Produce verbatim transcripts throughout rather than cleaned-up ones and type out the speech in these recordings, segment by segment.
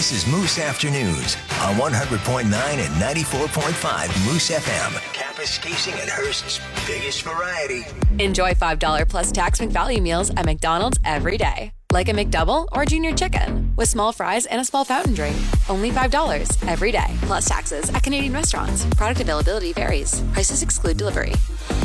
This is Moose Afternoons on one hundred point nine and ninety-four point five Moose F M. Kapuskasing and Hearst's biggest variety. Enjoy five dollars plus tax McValue meals at McDonald's every day. Like a McDouble or Junior Chicken with small fries and a small fountain drink. Only five dollars every day. Plus taxes at Canadian restaurants. Product availability varies. Prices exclude delivery.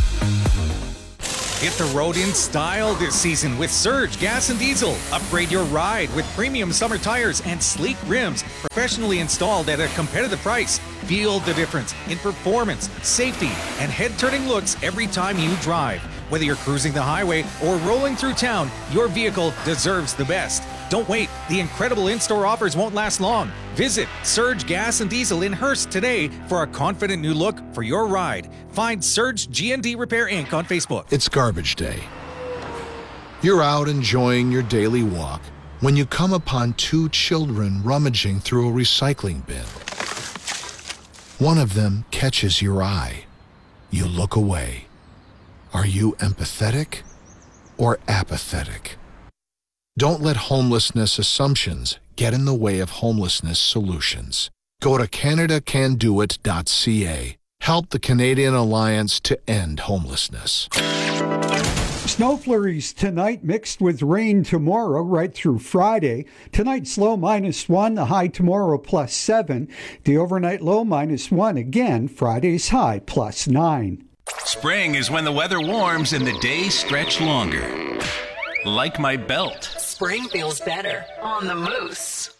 Hit the road in style this season with Surge Gas and Diesel. Upgrade your ride with premium summer tires and sleek rims, professionally installed at a competitive price. Feel the difference in performance, safety, and head-turning looks every time you drive. Whether you're cruising the highway or rolling through town, your vehicle deserves the best. Don't wait. The incredible in-store offers won't last long. Visit Surge Gas and Diesel in Hearst today for a confident new look for your ride. Find Surge G and D Repair Incorporated on Facebook. It's garbage day. You're out enjoying your daily walk when you come upon two children rummaging through a recycling bin. One of them catches your eye. You look away. Are you empathetic or apathetic? Don't let homelessness assumptions get in the way of homelessness solutions. Go to Canada Can Do It dot C A. Help the Canadian Alliance to end homelessness. Snow flurries tonight mixed with rain tomorrow right through Friday. Tonight's low minus one, the high tomorrow plus seven. The overnight low minus one again, Friday's high plus nine. Spring is when the weather warms and the days stretch longer. Like my belt. Spring feels better on the Moose.